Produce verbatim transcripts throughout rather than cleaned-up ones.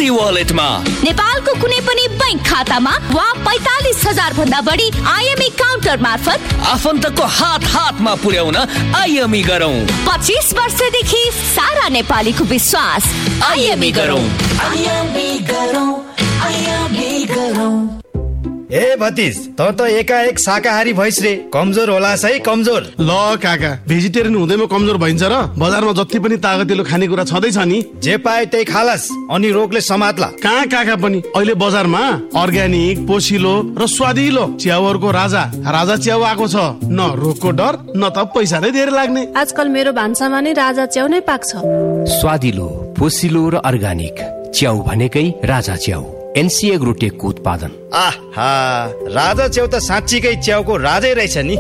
मुफ्ती वालेटमा नेपालको कुनै पनि बैंक खातामा वा पैंतालीस हजार भन्दा बढी आइएमई काउन्टर मार्फत आफन्तको हात हातमा पुर्याउन आइएमई गरौँ। पच्चीस वर्षदेखि सारा नेपालीको विश्वास आइएमई गरौँ। आइएमई गरौँ, आइएमई गरौँ। ए भतिज त त एकाएक शाकाहारी भइस रे, कमजोर होला है कमजोर। ल काका, भेजिटेरियन हुँदैमा कमजोर भइन्छ र? बजारमा जति पनि तागतिलो खानेकुरा छँदैछ नि, जे पाए त्यही खालास अनि रोगले समात्ला। कहाँ काका पनि अहिले बजारमा अर्ग्यानिक, पोसिलो र स्वादिलो च्याउहरूको राजा राजा च्याउ आएको छ। न रोगको डर न त पैसा नै धेरै लाग्ने। आजकल मेरो भान्सामा नै राजा च्याउ नै पाक्छ। स्वादिलो, पोसिलो र अर्ग्यानिक च्याउ भनेकै राजा च्याउ, एनसिए ग्रुटेकको उत्पादन। आहा, राजा च्याउ त साँच्चीकै च्याउको राजै रहेछ नि।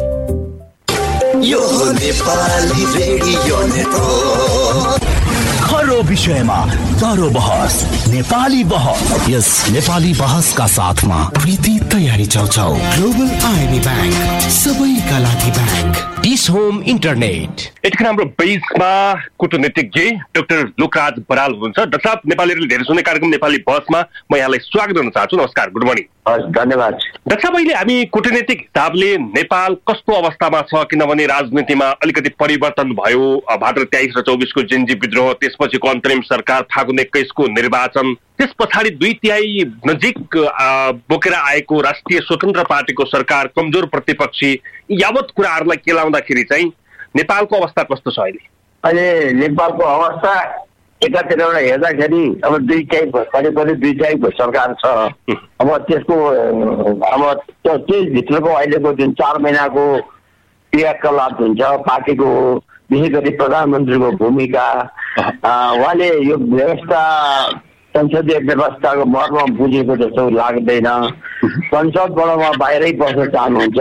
यो नेपाली रेडियो नेटवर्क, हर विषयमा चारो बहस, नेपाली बहस। यस नेपाली बहसका साथमा प्रीति तयारी चाउचाउ, ग्लोबल आइबी ब्याङ्क, सबैका लागि ब्याङ्क, डिस होम इन्टरनेट। यतिखेर हाम्रो बेसमा कूटनीतिज्ञ डाक्टर लोकराज बराल हुनुहुन्छ। डाक्टर साहब, नेपालीहरूले धेरै सुन्ने कार्यक्रम नेपाली बहसमा म यहाँलाई स्वागत गर्न चाहन्छु। नमस्कार, गुड मर्निङ। धन्यवाद। डाक्टर साहब, अहिले हामी कूटनीतिक हिसाबले नेपाल कस्तो अवस्थामा छ, किनभने राजनीतिमा अलिकति परिवर्तन भयो। भाद्र तेइस र चौबिसको जेन्जी विद्रोह, त्यसपछिको अन्तरिम सरकार, फागुन एक्काइसको निर्वाचन, त्यस पछाडि दुई तिहाई नजिक बोकेर आएको राष्ट्रिय स्वतन्त्र पार्टीको सरकार, कमजोर प्रतिपक्षी, यावत कुराहरूलाई केलाउँदाखेरि चाहिँ नेपालको अवस्था कस्तो छ अहिले? अहिले नेपालको अवस्था एकातिरबाट हेर्दाखेरि अब दुई टाइप करिब दुई टाइपको सरकार छ। अब त्यसको अब त्यो त्यही भित्रको अहिलेको जुन चार महिनाको क्रियाकलाप हुन्छ पार्टीको, विशेष गरी प्रधानमन्त्रीको भूमिका, उहाँले यो व्यवस्था संसदीय व्यवस्थाको मर्म बुझेको जस्तो लाग्दैन। संसदबाट उहाँ बाहिरै बस्न चाहनुहुन्छ।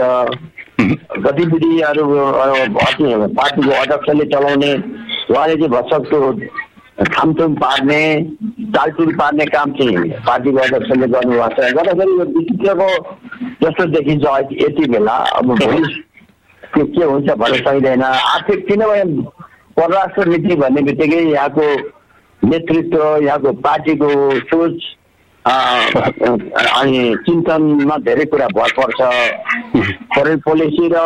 गतिविधिहरू पार्टीको अध्यक्षले चलाउने, उहाँले चाहिँ भत्सकको खामथुम पार्ने, टालटुल पार्ने काम चाहिँ पार्टीको अध्यक्षले गर्नुभएको छ। गर्दाखेरि यो विचित्रको जस्तो देखिन्छ यति बेला। अब भोलि के हुन्छ भन्न सकिँदैन। आर्थिक, किनभने परराष्ट्र नीति भन्ने बित्तिकै यहाँको नेतृत्व, यहाँको पार्टीको सोच अनि चिन्तनमा धेरै कुरा भर पर्छ। फरेन पोलिसी र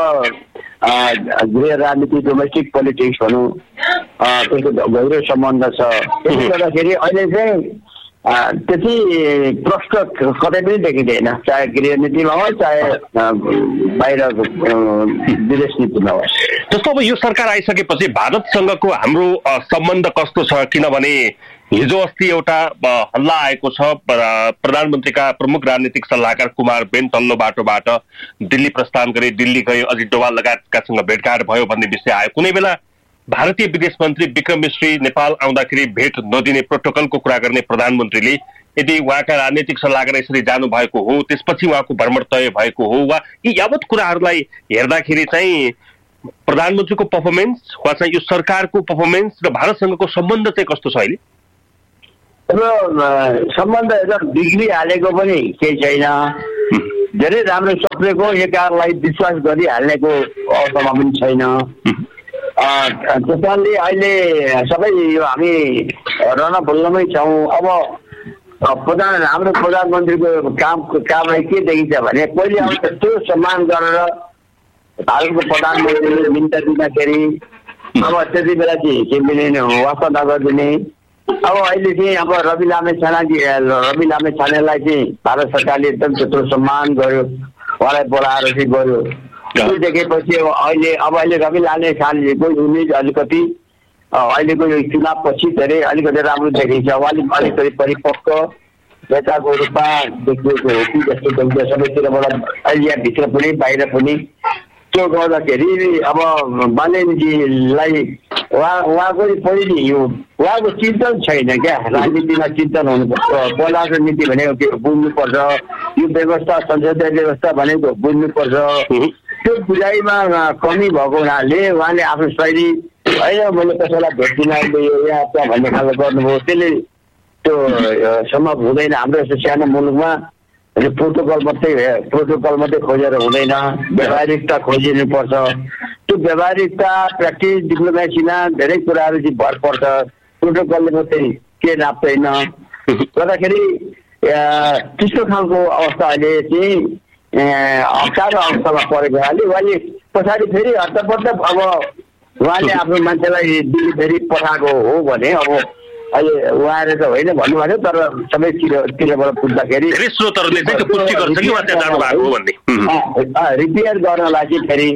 गृह राजनीति, डोमेस्टिक पोलिटिक्स भनौँ, त्यसको गहिरो सम्बन्ध छ। त्यसले गर्दाखेरि अहिले चाहिँ त्यति प्रष्ट कतै पनि देखिँदैन, चाहे गृह नीतिमा होस् चाहे बाहिर विदेश नीतिमा होस्। जस्तो अब यो सरकार आइसकेपछि भारतसँगको हाम्रो सम्बन्ध कस्तो छ? किनभने हिजो अस्ति एउटा हल्ला आएको छ, प्रधानमन्त्रीका प्रमुख राजनीतिक सल्लाहकार कुमार बेन तल्लो बाटोबाट दिल्ली प्रस्थान गरे, दिल्ली गए, अजित डोभाल लगायतकासँग भेटघाट भयो भन्ने विषय आयो। कुनै बेला भारतीय विदेश मन्त्री विक्रम मिश्री नेपाल आउँदाखेरि भेट नदिने, प्रोटोकलको कुरा गर्ने प्रधानमन्त्रीले, यदि उहाँका राजनीतिक सल्लाहकार यसरी जानु भएको हो, त्यसपछि उहाँको भ्रमण तय भएको हो, वा यी यावत कुराहरूलाई हेर्दाखेरि चाहिँ प्रधानमन्त्रीको पर्फर्मेन्स वा चाहिँ यो सरकारको पर्फर्मेन्स र भारतसँगको सम्बन्ध चाहिँ कस्तो छ अहिले? अब सम्बन्ध एकदम बिग्रिहालेको पनि केही छैन। धेरै राम्रो सप्रेको एकअर्कालाई विश्वास गरिहाल्नेको अवस्थामा पनि छैन। त्यस कारणले अहिले सबै यो हामी रणभुल्लमै छौँ। अब प्रधान हाम्रो प्रधानमन्त्रीको काम कामलाई के देखिन्छ भने, पहिले अब त्यस्तो सम्मान गरेर भारतको प्रधानमन्त्रीले मिन्ट दिँदाखेरि अब त्यति बेला चाहिँ केन्द्रले वास्ता नगरिदिने। अब अहिले चाहिँ अब रवि लामे छानाजी रवि लामे छानेलाई चाहिँ भारत सरकारले एकदम त्यत्रो सम्मान गर्यो, उहाँलाई बोलाएर चाहिँ गर्यो। त्यो देखेपछि अहिले अब अहिले रवि लामे छानेको इमेज अलिकति अहिलेको यो चुनावपछि धेरै अलिकति राम्रो देखिन्छ। उहाँले अलिकति परिपक्व नेताको रूपमा देखिएको हो कि जस्तो देखिन्छ सबैतिरबाट, अहिले यहाँभित्र पनि बाहिर पनि। त्यो गर्दाखेरि अब बालेनजीलाई उहाँ उहाँको पहिले यो उहाँको चिन्तन छैन क्या, राजनीतिमा चिन्तन हुनुपर्छ। परराष्ट्र नीति भनेको के बुझ्नुपर्छ, यो व्यवस्था संसदीय व्यवस्था भनेको बुझ्नुपर्छ। त्यो बुझाइमा कमी भएको हुनाले उहाँले आफ्नो शैली होइन मैले कसैलाई भेट्दिनँ यहाँ त्यहाँ भन्ने खालको गर्नुभयो। त्यसले त्यो सम्भव हुँदैन। हाम्रो यस्तो सानो मुलुकमा प्रोटोकल मात्रै प्रोटोकल मात्रै खोजेर हुँदैन, व्यावहारिकता खोजिनुपर्छ। त्यो व्यावहारिकता, प्र्याक्टिस, डिप्लोमेसीमा धेरै कुराहरू चाहिँ भर पर्छ। प्रोटोकलले मात्रै के नाप्दैन। गर्दाखेरि त्यस्तो खालको अवस्था अहिले चाहिँ अप्ठ्यारो अवस्थामा परेको हुनाले उहाँले पछाडि फेरि हट्टपट्ट अब उहाँले आफ्नो मान्छेलाई दिल्ली फेरि पठाएको हो भने अब अहिले उहाँले त होइन भन्नुभएको तर सबैतिरबाट पुग्दाखेरि रिपेयर गर्नलाई चाहिँ फेरि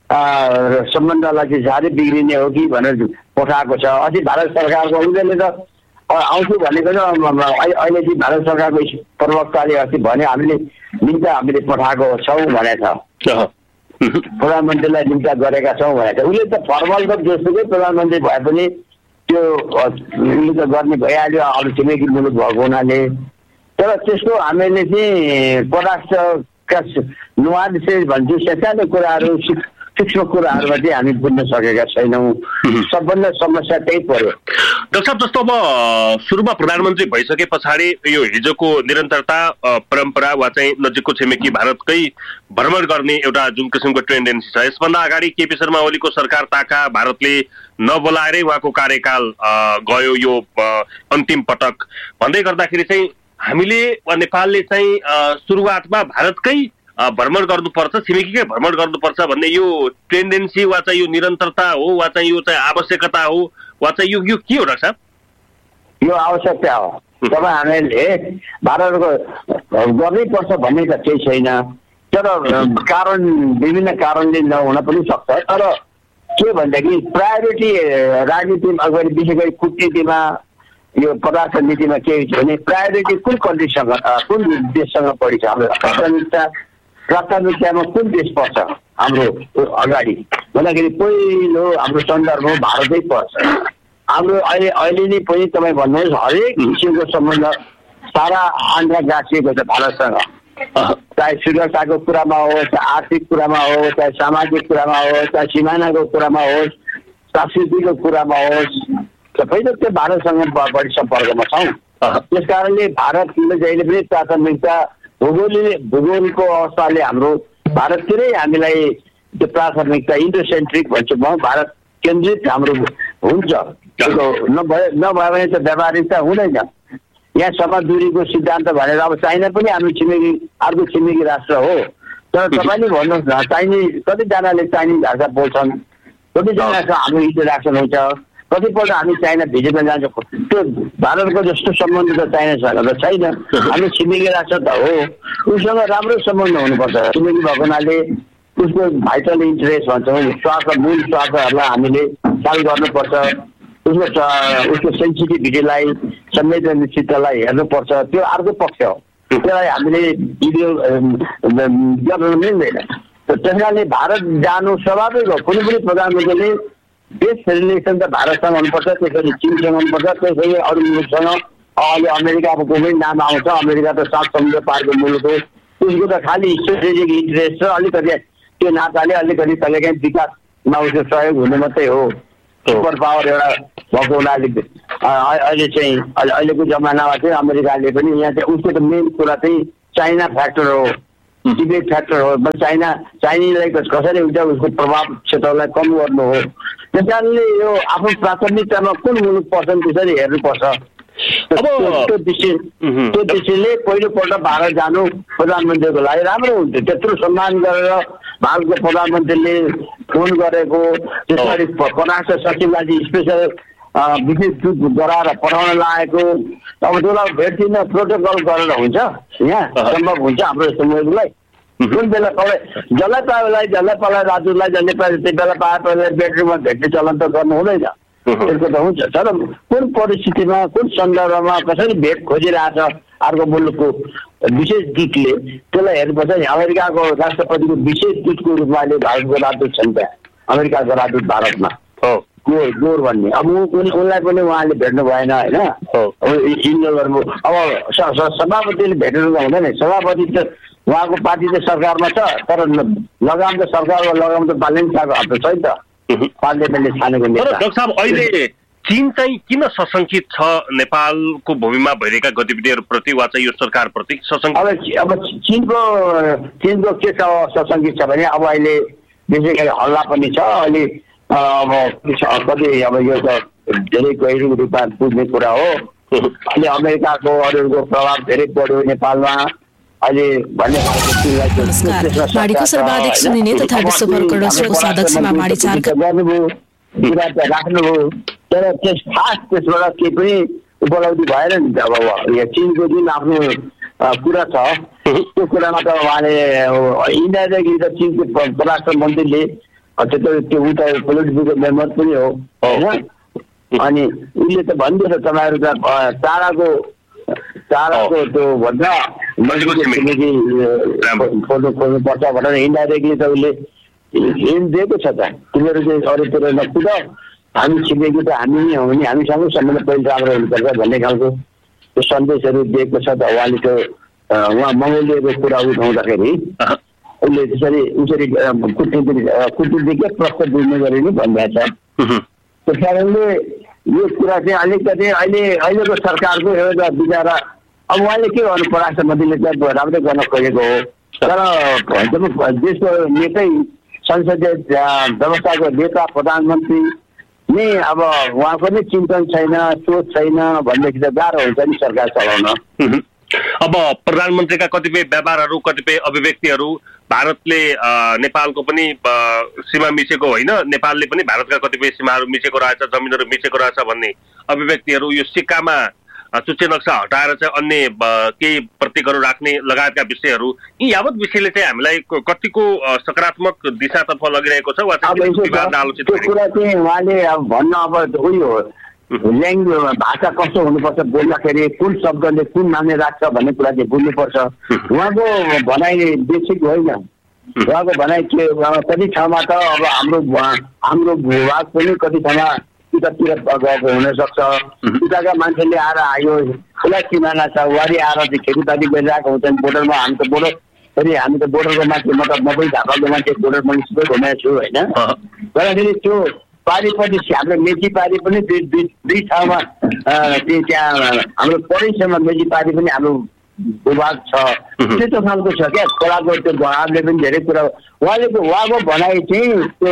सम्बन्धलाई चाहिँ साह्रै बिग्रिने हो कि भनेर पठाएको छ। अस्ति भारत सरकारको उनीहरूले त आउँछु भनेको छ अहिले चाहिँ भारत सरकारको प्रवक्ताले अस्ति भने हामीले निम्ता हामीले पठाएको छौँ भनेको छ, प्रधानमन्त्रीलाई निम्ता गरेका छौँ भनेको छ। उसले त फर्मल त जोसुकै प्रधानमन्त्री भए पनि त्यो उसले त गर्ने भइहाल्यो अरू छिमेकी मुलुक भएको हुनाले। तर त्यसको हामीले चाहिँ परराष्ट्रका नुहार भन्छु सानो कुराहरू सूक्ष्म कुराहरूमा चाहिँ हामी बुझ्न सकेका छैनौँ। सबभन्दा समस्या त्यही पर्यो। डाक्टर साहब, जस्तो अब सुरुमा प्रधानमन्त्री भइसके पछाडि यो हिजोको निरन्तरता परम्परा वा चाहिँ नजिकको छिमेकी भारतकै भ्रमण गर्ने एउटा जुन किसिमको टेन्डेन्सी छ, यसभन्दा अगाडि केपी शर्मा ओलीको सरकार ताका भारतले नबोलाएरै उहाँको कार्यकाल गयो यो अन्तिम पटक भन्दै गर्दाखेरि चाहिँ हामीले वा नेपालले चाहिँ सुरुवातमा भारतकै भ्रमण गर्नुपर्छ, छिमेकीकै भ्रमण गर्नुपर्छ भन्ने यो टेन्डेन्सी वा चाहिँ यो निरन्तरता हो वा चाहिँ यो चाहिँ आवश्यकता हो वा चाहिँ यो यो के हो डाक्टर साहब? यो आवश्यकता हो। तब हामीले भारतको गर्नै पर्छ भन्ने त केही छैन, तर कारण विभिन्न कारणले नहुन पनि सक्छ। तर के भन्दाखेरि प्रायोरिटी राजनीतिमा अगाडि विशेष गरी कूटनीतिमा यो पदार्थ नीतिमा के छ भने प्रायोरिटी कुन कन्ट्रीसँग कुन देशसँग बढी छ, हाम्रो प्राथमिकता प्राथमिकतामा कुन देश पर्छ हाम्रो अगाडि भन्दाखेरि पहिलो हाम्रो सन्दर्भ भारतै पर्छ। हाम्रो अहिले अहिले नै पनि तपाईँ भन्नुहोस् हरेक किसिमको सम्बन्ध सारा आन्द्रा गाँसिएको छ भारतसँग, चाहे सुरक्षाको कुरामा होस्, चाहे आर्थिक कुरामा होस्, चाहे सामाजिक कुरामा होस्, चाहे सिमानाको कुरामा होस्, संस्कृतिको कुरामा होस्, सबै त त्यो भारतसँग बढी सम्पर्कमा छौँ। त्यस कारणले भारतले जहिले पनि प्राथमिकता भूगोलले भूगोलको अवस्थाले हाम्रो भारततिरै हामीलाई त्यो प्राथमिकता इन्डोसेन्ट्रिक भन्छु म, भारत केन्द्रित हाम्रो हुन्छ। नभए नभए भने त व्यावहारिकता हुँदैन। यहाँ सभा दूरीको सिद्धान्त भनेर अब चाइना पनि हाम्रो छिमेकी अर्को छिमेकी राष्ट्र हो, तर तपाईँले भन्नुहोस् न चाइनिज कतिजनाले चाइनिज भाषा बोल्छन्, कतिजनासँग हाम्रो इन्टरेक्सन हुन्छ, कतिपल्ट हामी चाइना भिजिटमा जान्छौँ। त्यो भारतको जस्तो सम्बन्ध त चाइनासँग त छैन, हामी छिमेकी राष्ट्र त हो, उसँग राम्रो सम्बन्ध हुनुपर्छ। छिमेकी भएको हुनाले उसको भाइटल इन्ट्रेस्ट भन्छौँ स्वार्थ मूल स्वार्थहरूलाई हामीले ख्याल गर्नुपर्छ, उसको उसको सेन्सिटिभिटीलाई संवेदनशीलतालाई हेर्नुपर्छ, त्यो अर्को पक्ष हो, त्यसलाई हामीले भिडियो गर्न मिल्दैन। त्यस कारणले भारत जानु स्वाभाविक हो। कुनै पनि प्रधानमन्त्रीले बेस्ट रिलेसन त भारतसँग हुनुपर्छ, त्यसरी चिनसँग हुनुपर्छ, त्यसरी अरू मुलुकसँग। अहिले अमेरिकाको पनि नाम आउँछ, अमेरिका त सात समुद्र पारको मुलुक हो, उसको त खालि स्ट्रेटेजिक इन्ट्रेस्ट छ, अलिकति त्यो नाताले अलिकति कहिलेकाहीँ विकासमा उसको सहयोग हुने मात्रै हो। सुपर पावर एउटा भएको हुनाले अहिले चाहिँ अहिलेको जमानामा चाहिँ अमेरिकाले पनि यहाँ चाहिँ उसको त मेन कुरा चाहिँ चाइना फ्याक्टर हो, टिबेट फ्याक्टर हो। चाइना चाइनिजलाई कसरी हुन्छ उसको प्रभाव क्षेत्रलाई कम गर्नु हो। त्यस कारणले यो आफ्नो प्राथमिकतामा कुन मुलुक पर्छ त्यसरी हेर्नुपर्छ। त्यो दृष्टि त्यो दृष्टिले पहिलोपल्ट भारत जानु प्रधानमन्त्रीको लागि राम्रो हुन्थ्यो। त्यत्रो सम्मान गरेर भारतको प्रधानमन्त्रीले फोन गरेको, त्यसरी परराष्ट्र सचिवलाई स्पेसल विशेष दूत गराएर पठाउन लागेको, अब त्यसलाई भेट्दिन प्रोटोकल गरेर हुन्छ, यहाँ सम्भव हुन्छ हाम्रो यस्तो मुलुकलाई। जुन बेला पाए जसलाई पाएलाई जसलाई पाए राजुलाई जसले पाए त्यो बेला पाए पहिला बेडरुममा भेट्ने चलन त गर्नु हुँदैन, त्यसको त हुन्छ। तर कुन परिस्थितिमा कुन सन्दर्भमा कसरी भेट खोजिरहेछ अर्को मुलुकको विशेष दूतले त्यसलाई हेर्नुपर्छ। अमेरिकाको राष्ट्रपतिको विशेष दूतको रूपमा अहिले भारतको राजदूत छन्, त्यहाँ अमेरिकाको राजदूत भारतमा गोर गोर भन्ने। अब उनलाई पनि उहाँले भेट्नु भएन होइन, इन्जोय गर्नु। अब सभापतिले भेट्नु त हुँदैन, सभापति त उहाँको पार्टी त सरकारमा छ, तर लगाम त सरकारमा लगाम त पार्लियामेन्टको हात छैन त, पार्लियामेन्टले छानेको नेता। डाक्टर साहब, अहिले चीन चाहिँ किन सशङ्कित छ नेपालको भूमिमा भइरहेका गतिविधिहरूप्रति वा चाहिँ यो सरकारप्रति सशङ्कित? अब अब चिनको चिनको के छ सशङ्कित छ भने अब अहिले विशेष गरी हल्ला पनि छ। अहिले अब कति अब यो त धेरै गहिरो रूपमा बुझ्ने कुरा हो। अहिले अमेरिकाको अरूको प्रभाव धेरै बढ्यो नेपालमा अहिले भन्ने नमस्कार बाढी सर्वाधिक सुनिने तथा विश्वभरको रसको साधकमा बाढी चार गर्नुभयो कुरा त राख्नुभयो तर त्यस खास त्यसबाट केही पनि उपलब्धि भएन नि त। अब यहाँ चिनको जुन आफ्नो कुरा छ त्यो कुरामा त उहाँले इन्डियादेखि त चिनको परराष्ट्र मन्त्रीले त्यो त्यो उता पोलिटिकल मेम्बर पनि हो होइन, अनि उसले त भनिदियो तपाईँहरू त ताराको ताराको त्यो भन्दा छिमेकी फोटो खोज्नुपर्छ भनेर इन्डाइरेक्टली त उसले हिन्ट दिएको छ त, तिमीहरू चाहिँ अरूतिर नकुद हामी छिमेकी त हामी नै हो भने हामीसँगै सम्बन्ध पहिले राम्रो हुनुपर्छ भन्ने खालको त्यो सन्देशहरू दिएको छ त। उहाँले त्यो उहाँ मङ्गोलियाको कुरा उठाउँदाखेरि उसले त्यसरी उसरी कुटनीति कुटनीतिकै प्रश्न बुझ्ने गरी नै भनिरहेको छ। त्यस कारणले यो कुरा चाहिँ अलिकति अहिले अहिलेको सरकारको एउटा विचार अब उहाँले के गर्नु परराष्ट्र मन्त्रीले चाहिँ राम्रै गर्न खोजेको हो, तर जब देशको नेतै संसदीय व्यवस्थाको नेता प्रधानमन्त्री नै अब उहाँको नै चिन्तन छैन सोच छैन भनेदेखि त गाह्रो हुन्छ नि सरकार चलाउन। अब प्रधानमन्त्रीका कतिपय व्यवहारहरू कतिपय अभिव्यक्तिहरू भारतले नेपालको पनि सीमा मिचेको होइन, नेपालले पनि भारतका कतिपय सीमाहरू मिचेको रहेछ, जमिनहरू मिचेको रहेछ भन्ने अभिव्यक्तिहरू यो सिक्कामा चुच्चे नक्सा हटाएर चाहिँ अन्य केही प्रतीकहरू राख्ने लगायतका विषयहरू यी यावत विषयले चाहिँ हामीलाई कतिको सकारात्मक दिशातर्फ लगिरहेको छ वा आलोचित कुरा चाहिँ उहाँले अब भन्न अब उयो ल्याङ्ग्वेज भाषा कस्तो हुनुपर्छ बोल्दाखेरि कुन शब्दले कुन माने राख्छ भन्ने कुरा चाहिँ बुझ्नुपर्छ। उहाँको भनाइ बेसिक होइन, उहाँको भनाइ के कति ठाउँमा त अब हाम्रो हाम्रो भूभाग पनि कति ठाउँमा उतातिर गएको हुनसक्छ, उताका मान्छेले आएर आयो खुला सिमाना छ वारी आएर चाहिँ खेतीपाती गरिरहेको हुन्छन् बोर्डरमा। हामी त बोर्डर फेरि हामी त बोर्डरको मान्छे मतलब म पनि झापाको मान्छे बोर्डर पनि सबै घुमेको छु होइन, तर फेरि त्यो पारिपट्टि हाम्रो मेची पारी पनि दुई दुई दुई ठाउँमा त्यहाँ हाम्रो परैसम्म मेची पारी पनि हाम्रो भूभाग छ, त्यस्तो खालको छ क्या खोलाको त्यो भावले पनि धेरै कुरा उहाँले उहाँको भनाइ चाहिँ त्यो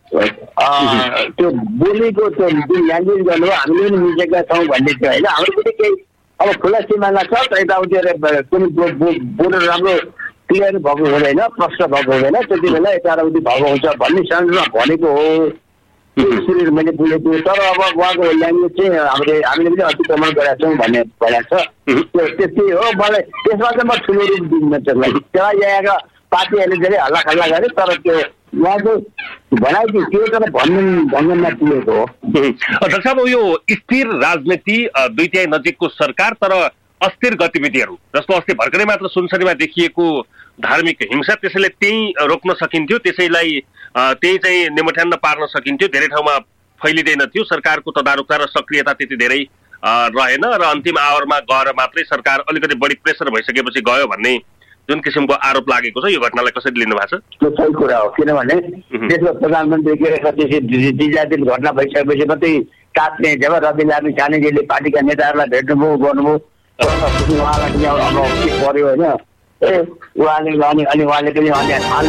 त्यो बोलीको त्यो जुन ल्याङ्ग्वेज गर्नुभयो हामीले पनि मिचेका छौँ भन्ने थियो होइन। हाम्रो पनि केही अब खुला सिमाना छ त यताउति कुनै बोर्डर राम्रो क्लियर भएको हुँदैन प्रश्न भएको हुँदैन त्यति बेला यताउति भएको हुन्छ भन्ने सन्दर्भमा भनेको हो त्यसरी मैले बुझेको। तर अब उहाँको ल्याङ्ग्वेज चाहिँ हामीले हामीले पनि अतिक्रमण गरेका छौँ भन्ने भनेको छ, त्यो त्यति हो। मलाई त्यसमा चाहिँ म ठुलो रूप दिन्न त्यसलाई, त्यसलाई ल्याएका पार्टीहरूले धेरै हल्ला खल्ला गरे तर त्यो उहाँको भनाइ चाहिँ त्यो तर भन्नु भन्नु नपुगेको हो। डाक्टर साहब यो स्थिर राजनीति दुई तिहाई नजिकको सरकार तर अस्थिर गतिविधिहरू जस्तो अस्ति भर्खरै मात्र सुनसरीमा देखिएको धार्मिक हिंसा त्यसैले त्यही रोक्न सकिन्थ्यो, त्यसैलाई त्यही चाहिँ निमठ्यान्न पार्न सकिन्थ्यो, धेरै ठाउँमा फैलिँदैन थियो, सरकारको तदारुकता र सक्रियता त्यति धेरै रहेन र अन्तिम आवरमा गएर मात्रै सरकार अलिकति बढी प्रेसर भइसकेपछि गयो भन्ने जुन किसिमको आरोप लागेको छ यो घटनालाई कसरी लिनु भएको छ? त्यो सही कुरा हो, किनभने देशको प्रधानमन्त्री के दिन घटना भइसकेपछि मात्रै काट्ने जब रवि लामी छानेजीले पार्टीका नेताहरूलाई भेट्नुभयो गर्नुभयो उहाँलाई पनि अब के पर्यो होइन ए उहाँले अनि अनि उहाँले पनि अनि